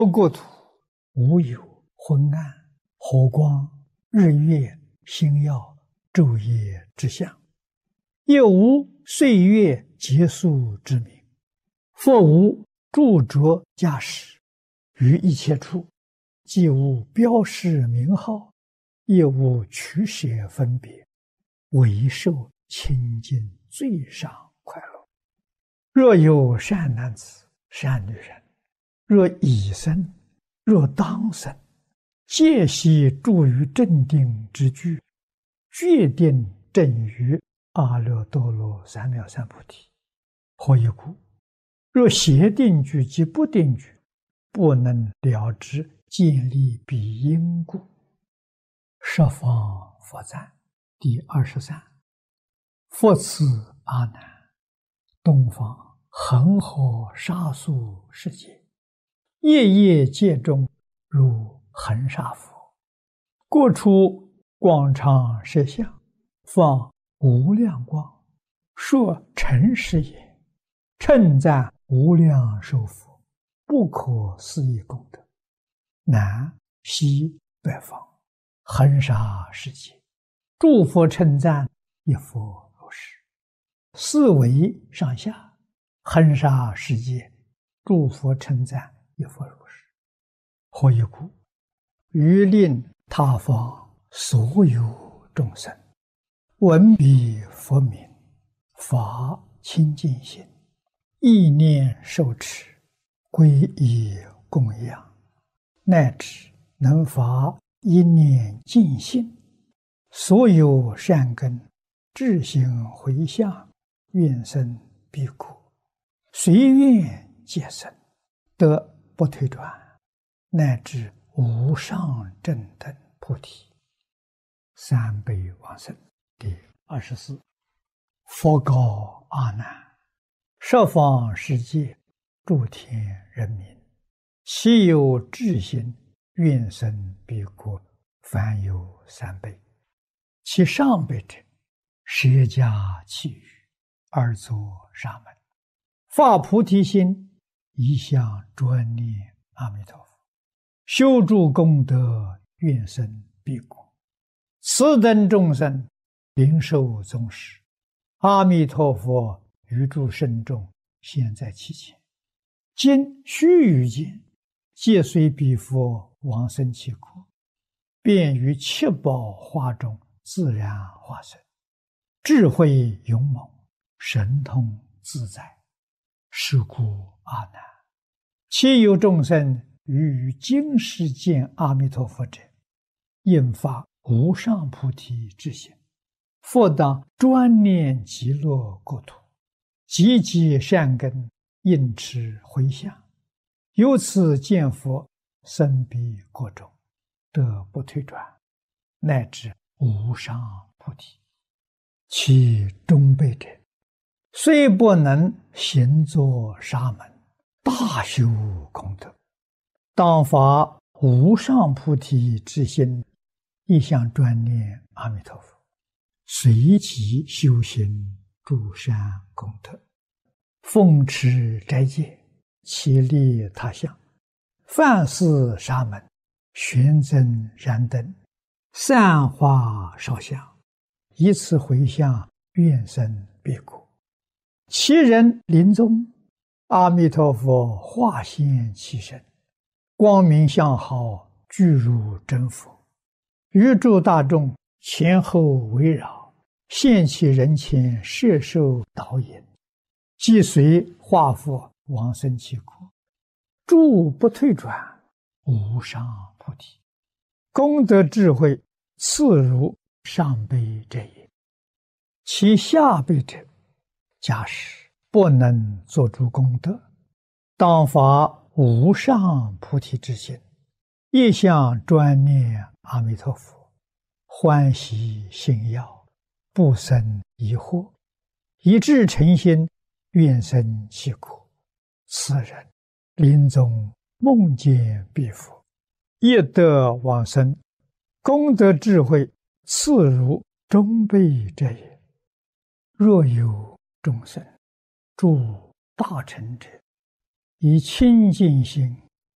国土无有昏暗、火光、日月、星耀、昼夜之相，也无岁月结束之名。佛无著着驾驶，于一切处，既无标示名号，也无取舍分别，唯受清净最上快乐。若有善男子、善女人，若已生，若当生，皆悉住于正定之具，决定正于阿耨多罗三藐三菩提。何以故？若邪定具及不定具，不能了知建立彼因故。十方佛赞第23。佛赐阿难，东方恒河沙数世界，夜夜界中如恒沙佛，过出广长舌相，放无量光，说诚实也，称赞无量寿佛，不可思议功德。南西北方恒沙世界，诸佛称赞一佛如是。四维上下恒沙世界，诸佛称赞一佛如是。何以故？于令他方所有众生闻彼佛名，发清净心，意念受持，皈依供养，乃至能发一念净心，所有善根自行回向，愿生彼国，随愿皆生，得不退转，乃至无上正等菩提。三辈往生第24。佛告阿难：十方世界诸天人民，其有智心愿生彼国，凡有三辈。其上辈者，舍家弃语，而作沙门，发菩提心，一向专念阿弥陀佛，修诸功德，愿生彼国。此等众生灵受宗实，阿弥陀佛于诸圣众现在其前，今须臾间，皆随彼佛往生其国，便于七宝花中自然化身，智慧勇猛，神通自在。是故阿难，其有众生于今世见阿弥陀佛者，应发无上菩提之心，复当专念极乐国土，积极善根，应持回向，由此见佛，生彼国中，得不退转，乃至无上菩提。其中辈者，虽不能行作沙门，大修功德，当发无上菩提之心，一向专念阿弥陀佛，随即修行诸善功德，奉持斋戒，其利他相，饭施沙门，玄增燃灯，散花烧香，以此回向，愿生彼国。其人临终，阿弥陀佛化现其身，光明相好，具如真佛，于诸大众前后围绕，现其人前，摄受导引，即随化佛往生其国，诸不退转，无上菩提。功德智慧次如上辈者也。其下辈者，假使不能做诸功德，当发无上菩提之心，一向专念阿弥陀佛，欢喜信要，不生疑惑，以至诚心，愿生其国。此人临终梦见彼佛，亦得往生，功德智慧次如中辈者也。若有众生，诸大乘者，以清净心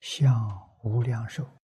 享无量寿。